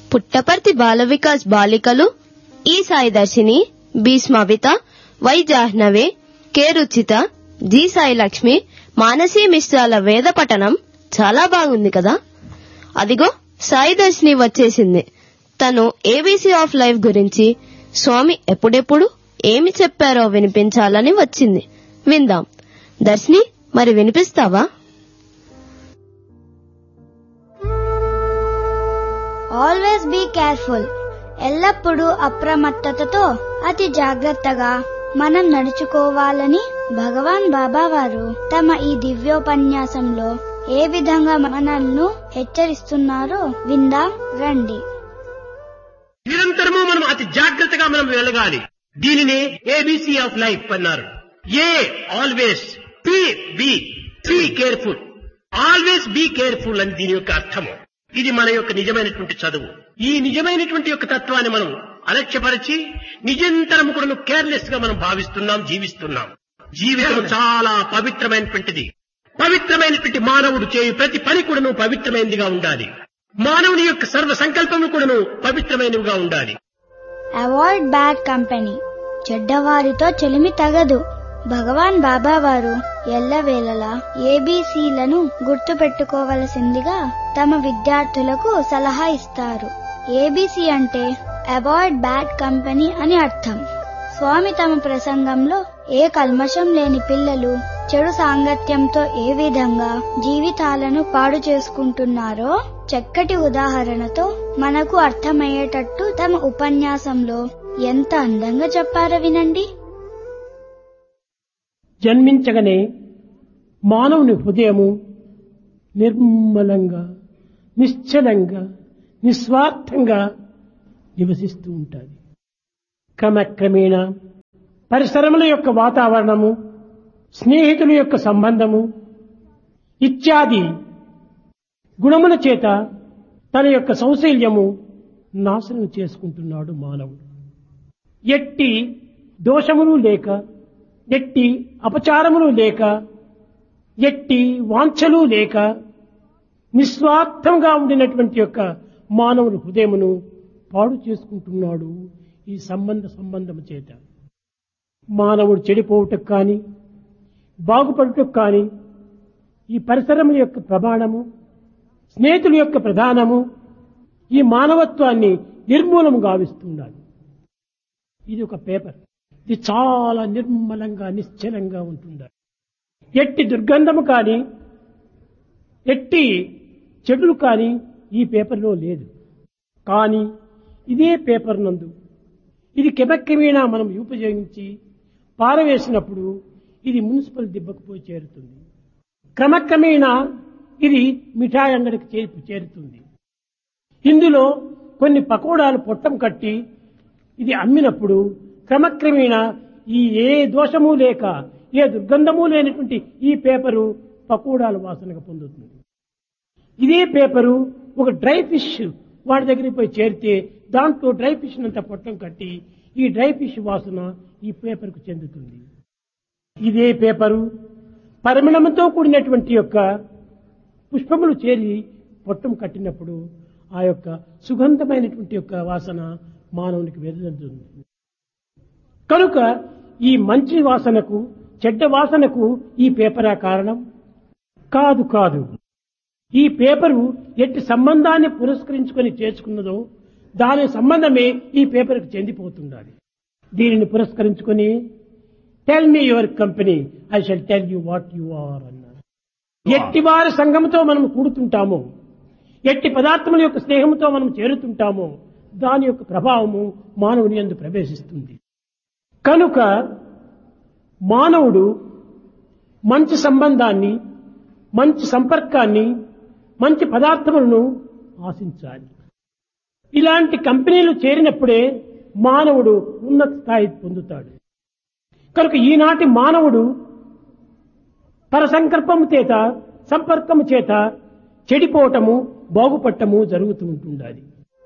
పుట్టపర్తి బాల వికాస్ బాలికలు ఈ సాయిదర్శిని, B స్మవిత, why Jahnavi, K Ruchita, G Sai Lakshmi, Manasi మిశ్రాల వేద పఠనం చాలా బాగుంది కదా. అదిగో సాయిదర్శిని వచ్చేసింది. తను ఏబీసీ ఆఫ్ లైఫ్ గురించి స్వామి ఎప్పుడెప్పుడు ఏమి చెప్పారో వినిపించాలని వచ్చింది. విందాం. దర్శిని, మరి వినిపిస్తావా? Always be careful. ఎల్లప్పుడూ అప్రమత్తతతో అతి జాగ్రత్తగా మనం నడుచుకోవాలని భగవాన్ బాబా వారు తమ ఈ దివ్యోపన్యాసంలో ఏ విధంగా మనల్ని హెచ్చరిస్తున్నారో విందాం రండి. నిరంతరము మనం అతి జాగ్రత్తగా మనం వెళ్ళగాలి. దీనినే ఏబీసీ ఆఫ్ లైఫ్ అన్నారు. ఏ always, be careful, always be careful అని దీని యొక్క అర్థము. ఇది మన యొక్క నిజమైనటువంటి చదువు. ఈ నిజమైనటువంటి యొక్క తత్వాన్ని మనం అలక్ష్యపరిచి నిజంతరము కూడా కేర్లెస్ గా మనం భావిస్తున్నాం, జీవిస్తున్నాం. జీవితం చాలా పవిత్రమైనటువంటిది. పవిత్రమైనటువంటి మానవుడు చేయు ప్రతి పని కూడాను పవిత్రమైనదిగా ఉండాలి. మానవుని యొక్క సర్వ సంకల్పము కూడాను పవిత్రమైనవిగా ఉండాలి. Avoid bad company. చెడ్డవారితో చెలిమి తగదు. భగవాన్ బాబా వారు ఎల్లవేళలా ఏబీసీలను గుర్తు పెట్టుకోవలసిందిగా తమ విద్యార్థులకు సలహా ఇస్తారు. ఏబీసీ అంటే అవాయిడ్ బ్యాడ్ కంపెనీ అని అర్థం. స్వామి తమ ప్రసంగంలో ఏ కల్మషం లేని పిల్లలు చెడు సాంగత్యంతో ఏ విధంగా జీవితాలను పాడు చేసుకుంటున్నారో చక్కటి ఉదాహరణతో మనకు అర్థమయ్యేటట్టు తమ ఉపన్యాసంలో ఎంత అందంగా చెప్పారో వినండి. జన్మించగానే మానవుని హృదయము నిర్మలంగా, నిశ్చలంగా, నిస్వార్థంగా నివసిస్తూ ఉంటుంది. క్రమక్రమేణ పరిసరముల యొక్క వాతావరణము, స్నేహితుల యొక్క సంబంధము ఇత్యాది గుణముల చేత తన యొక్క సౌశల్యము నాశనం చేసుకుంటున్నాడు మానవుడు. ఎట్టి దోషములు లేక, ఎట్టి అపచారములు లేక, ఎట్టి వాంఛలు లేక నిస్వార్థంగా ఉండినటువంటి యొక్క మానవుని హృదయమును పాడు చేసుకుంటున్నాడు ఈ సంబంధము చేత. మానవుడు చెడిపోవటకు కానీ బాగుపడటకు కానీ ఈ పరిసరముల యొక్క ప్రమాణము, స్నేహితుల యొక్క ప్రధానము ఈ మానవత్వాన్ని నిర్మూలము గావిస్తున్నాడు. ఇది ఒక పేపర్. ఇది చాలా నిర్మలంగా, నిశ్చలంగా ఉంటుంది. ఎట్టి దుర్గంధము కానీ, ఎట్టి చెడులు కానీ ఈ పేపర్లో లేదు. కానీ ఇదే పేపర్ నందు ఇది కెమక్రమేణా మనం ఉపయోగించి పారవేసినప్పుడు ఇది మున్సిపల్ దిబ్బకు పోయి చేరుతుంది. క్రమక్రమేణా ఇది మిఠాయి అంగడికి చేరుతుంది. ఇందులో కొన్ని పకోడాలు పొట్టం కట్టి ఇది అమ్మినప్పుడు క్రమక్రమేణా ఈ ఏ దోషము లేక, ఏ దుర్గంధము లేనటువంటి ఈ పేపరు పకోడాల వాసనగా పొందుతుంది. ఇదే పేపరు ఒక డ్రై ఫిష్ వాడి దగ్గరికి పోయి చేరితే దాంట్లో డ్రై ఫిష్ అంతా పొట్టం కట్టి ఈ డ్రై ఫిష్ వాసన ఈ పేపర్కు చెందుతుంది. ఇదే పేపరు పరిమళంతో కూడినటువంటి యొక్క పుష్పములు చేరి పొట్టం కట్టినప్పుడు ఆ యొక్క సుగంధమైనటువంటి యొక్క వాసన మానవునికి వెదజల్లుతుంది. కనుక ఈ మంచి వాసనకు, చెడ్డ వాసనకు ఈ పేపరా కారణం? కాదు. ఈ పేపరు ఎట్టి సంబంధాన్ని పురస్కరించుకొని చేసుకున్నదో దాని సంబంధమే ఈ పేపర్కు చెందిపోతుండాలి. దీనిని పురస్కరించుకొని tell me your company, I shall tell you what you are అన్నారు. ఎట్టి వారి సంఘంతో మనం కూడుతుంటామో, ఎట్టి పదార్థముల యొక్క స్నేహంతో మనం చేరుతుంటామో దాని యొక్క ప్రభావము మానవుని యందు ప్రవేశిస్తుంది. కనుక మానవుడు మంచి సంబంధాన్ని, మంచి సంపర్కాన్ని, మంచి పదార్థములను ఆశించాలి. ఇలాంటి కంపెనీలు చేరినప్పుడే మానవుడు ఉన్నత స్థాయి పొందుతాడు. కనుక ఈనాటి మానవుడు పరసంకల్పము చేత, సంపర్కము చేత చెడిపోవటము, బాగుపడటము జరుగుతూ ఉంటుండాలి.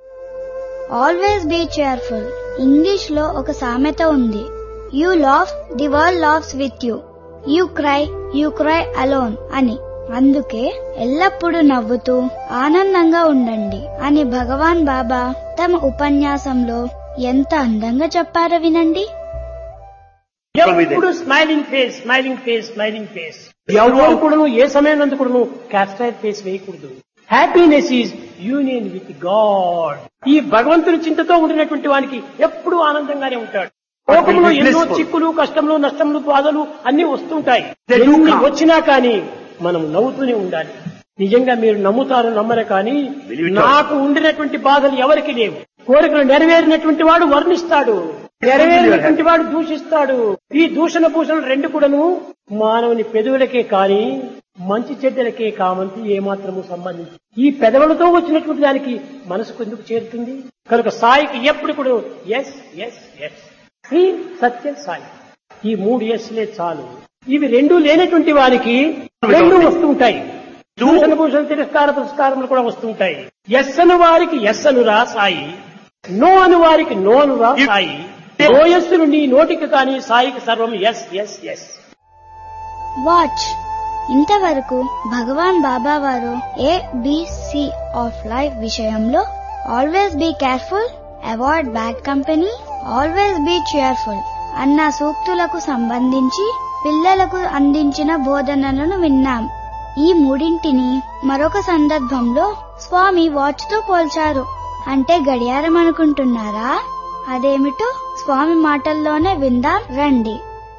Always be cheerful. ఇంగ్లీష్ లో ఒక సామెత ఉంది, you laugh, the world laughs with you. You cry alone అని. అందుకే ఎల్లప్పుడూ నవ్వుతూ ఆనందంగా ఉండండి అని భగవాన్ బాబా తమ ఉపన్యాసంలో ఎంత అందంగా చెప్పారో వినండి. ఎప్పుడు smiling face, smiling face, smiling face. ఎవరు కూడా ఏ సమయంలో కూడా క్యాస్ట్రైడ్ ఫేస్ వేయకూడదు. Happiness is union with God. ఈ భగవంతుని చింతతో ఉండినటువంటి వానికి ఎప్పుడు ఆనందంగానే ఉంటాడు. లోకంలో ఎన్నో చిక్కులు, కష్టములు, నష్టములు, బాధలు అన్ని వస్తుంటాయి. ఎన్ని వచ్చినా కానీ మనం నవ్వుతూనే ఉండాలి. నిజంగా మీరు నమ్ముతారు నమ్మరు కానీ నాకు ఉండినటువంటి బాధలు ఎవరికి లేవు. కోరికలు నెరవేరినటువంటి వాడు వర్ణిస్తాడు, నెరవేరినటువంటి వాడు దూషిస్తాడు. ఈ దూషణ భూషణలు రెండు కూడాను మానవుని పెదవులకే కాని మంచి చెడ్డలకే కామంతి ఏమాత్రము సంబంధించి ఈ పెదవులతో వచ్చినటువంటి దానికి మనసుకు ఎందుకు చేరుతుంది? కనుక సాయికి ఎప్పుడు కూడా ఎస్ ఎస్ ఎస్ ఈ సత్యం సాయి, ఈ 3 ఎస్లే చాలు. ఇవి రెండు లేనటువంటి వారికి రెండు వస్తుంటాయి. దూషణ భూషణ తిరస్కార పురస్కారములు కూడా వస్తుంటాయి. ఎస్ అను వారికి ఎస్ అనురా సాయి, నో అను వారికి నో అనురా సాయి. ఓయస్సును నీ నోటికి కానీ సాయికి సర్వం ఎస్ ఎస్ ఎస్. వాచ్. ఇంతవరకు భగవాన్ బాబా వారు ABC ఆఫ్ లైఫ్ విషయంలో always be careful, avoid bad company, always be cheerful అన్న సూక్తులకు సంబంధించి పిల్లలకు అందించిన బోధనలను విన్నాం. ఈ మూడింటిని మరొక సందర్భంలో స్వామి వాచ్ తో పోల్చారు. అంటే గడియారం అనుకుంటున్నారా? అదేమిటో స్వామి మాటల్లోనే విందాం రండి.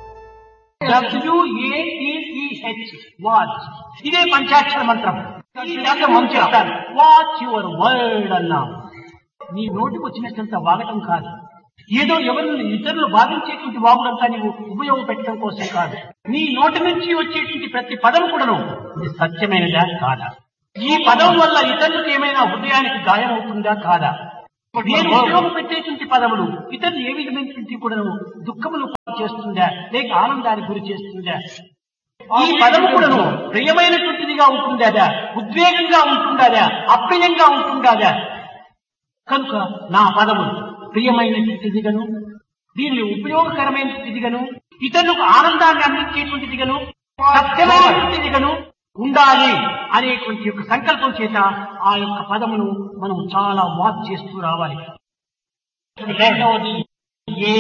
WATEH watch. ఇదే పంచాక్షర మంత్రం. ఈ మంత్రం చెప్తారు, వాచ్ యువర్ వర్డ్ అన్నాం. నీ నోటికి వచ్చినట్లంతా వాగటం కాదు, ఏదో ఎవరిని ఇతరులు బాధించేటువంటి వాగుడంతా నీవు ఉపయోగపెట్టడం కోసం కాదు. నీ నోటి నుంచి వచ్చేటువంటి ప్రతి పదం కూడాను ఇది సత్యమైనదా కాదా, ఈ పదం వల్ల ఇతరులకు ఏమైనా హృదయానికి గాయం అవుతుందా కాదా, నేను ఉపయోగపెట్టేటువంటి పదములు ఇతరులు ఏ విధమైనటువంటి కూడాను దుఃఖములు చేస్తుందా లేక ఆనందానికి గురి చేస్తుందా, ఈ పదము కూడాను ప్రియమైనటువంటిదిగా ఉంటుందా, ఉద్వేగంగా ఉంటుందా, అప్రియంగా ఉంటుందా. కనుక నా పదములు ప్రియమైనటువంటిదిగను, దీనిని ఉపయోగకరమైనటువంటిదిగను, ఇతరులకు ఆనందాన్ని అందించేటువంటిదిగను, సత్యమైనటువంటిదిగను ఉండాలి అనేటువంటి యొక్క సంకల్పం చేత ఆ యొక్క పదమును మనం చాలా వాచ్ చేస్తూ రావాలి. రెండవది ఏ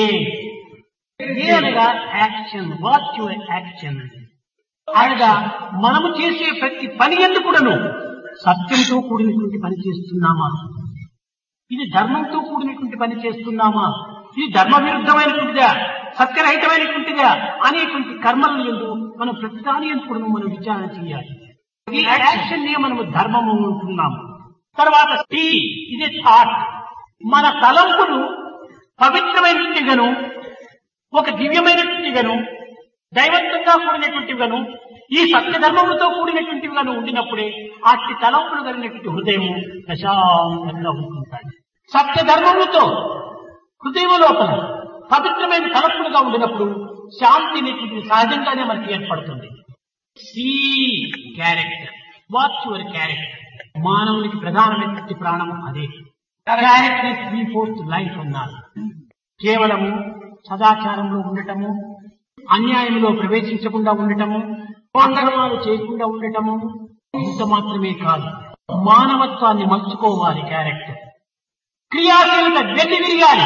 అనగా యాక్షన్. వాచ్ యువర్ యాక్షన్ అనగా మనము చేసే ప్రతి పని ఎందుకును సత్యంతో కూడినటువంటి పని చేస్తున్నామా, ఇది ధర్మంతో కూడినటువంటి పని చేస్తున్నామా, ఇది ధర్మ విరుద్ధమైనటువంటిదా, సత్యరహితమైనటువంటిదా అనేటువంటి కర్మలను ఎందు మనం ప్రతిదాని ఎందుకు మనం విచారణ చేయాలి. ఈ యాక్షన్ నే మనము ధర్మము ఉంటున్నాము. తర్వాత టీ, ఇది థాట్. మన తలంపులు పవిత్రమైనటువంటిగాను, ఒక దివ్యమైనటువంటిగాను, దైవత్వంగా కూడినటువంటివిగాను, ఈ సత్యధర్మములతో కూడినటువంటివిగాను ఉండినప్పుడే అట్టి తలంపులు కలిగినటువంటి హృదయము ప్రశాంతంగా ఉంటుంటాయి. సత్యధర్మములతో హృదయం లోపల పవిత్రమైన తలంపులుగా ఉండినప్పుడు శాంతి అనేటువంటి సహజంగానే మనకి ఏర్పడుతుంది. C character. Watch your character. మానవునికి ప్రధానమైనటువంటి ప్రాణము అదే. Character is the fourth life అన్నారు. కేవలము సదాచారంలో ఉండటము, అన్యాయంలో ప్రవేశించకుండా ఉండటము, అక్రమాలు చేయకుండా ఉండటము ఇంత మాత్రమే కాదు, మానవత్వాన్ని మలుచుకోవాలి. క్యారెక్టర్ క్రియాశీలత వెలివిరియాలి.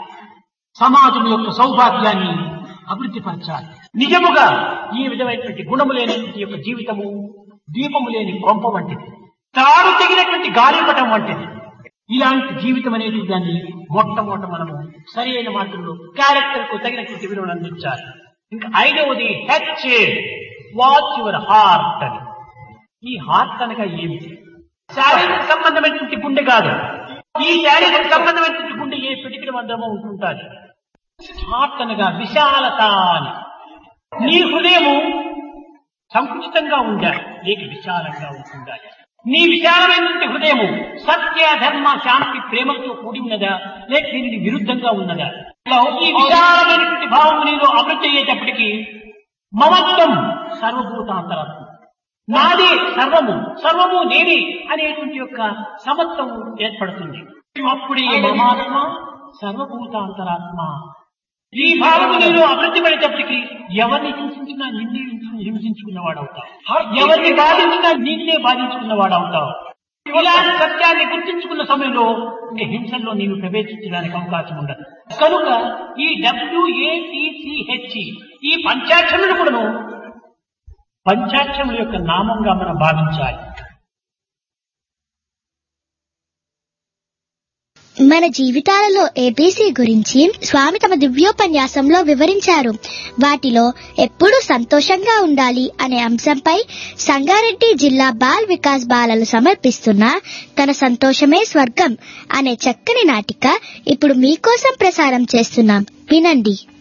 సమాజం యొక్క సౌభాగ్యాన్ని అభివృద్ధి పరచాలి. నిజముగా ఈ విధమైనటువంటి గుణము లేనటువంటి యొక్క జీవితము దీపము లేని కొంప వంటిది, తాడు తెగినటువంటి గాలిపటం వంటిది. ఇలాంటి జీవితం అనేది దాన్ని మొట్టమొదట మనము సరి అయిన మార్గంలో క్యారెక్టర్ కు తగినటువంటి విలువను అందించాలి. ఇంకా ఐదవది హెచ్, వాచ్ యువర్ హార్ట్ అని. ఈ హార్ట్ అనగా ఏమిటి? శారీరక సంబంధమైనటువంటి గుండె కాదు. ఈ శారీరక సంబంధమైనటువంటి గుండె ఏ పిడికిల మందమో ఉంటుంటాది. హార్ట్ అనగా విశాలత అని. నీ హృదయము సంకుచితంగా ఉండాలి లేక విశాలంగా ఉంటుండాలి. నీ విశాలమైనటువంటి హృదయము సత్య ధర్మ శాంతి ప్రేమతో కూడి ఉన్నదా లేక దీనికి విరుద్ధంగా ఉన్నదా? ఈ విశాలమైనటువంటి భావము నీలో అభివృద్ధి అయ్యేటప్పటికీ మమత్వం సర్వభూతాంతరాత్మ, నాదే సర్వము, సర్వము నేనే అనేటువంటి యొక్క సమత్వము ఏర్పడుతుంది. అప్పుడే మమాత్మ సర్వభూతాంతరాత్మ ఈ భావము నీలో అభివృద్ధి పడేటప్పటికి ఎవరిని హింసించినా నిన్నే హింసించుకున్నవాడవుతావు, ఎవరిని బాధించినా నిన్నే బాధించుకున్నవాడవుతావు. ఇలాంటి సత్యాన్ని గుర్తించుకున్న సమయంలో ఇంక హింసల్లో నీవు ప్రవేశించడానికి అవకాశం ఉండదు. కనుక ఈ WATCH ఈ పంచాక్షములు కూడాను పంచాక్షముల యొక్క నామంగా మనం భావించాలి. మన జీవితాలలో ఏబీసీ గురించి స్వామి తమ దివ్యోపన్యాసంలో వివరించారు. వాటిలో ఎప్పుడూ సంతోషంగా ఉండాలి అనే అంశంపై సంగారెడ్డి జిల్లా బాల్ వికాస్ బాలలు సమర్పిస్తున్న తన సంతోషమే స్వర్గం అనే చక్కని నాటిక ఇప్పుడు మీకోసం ప్రసారం చేస్తున్నాం, వినండి.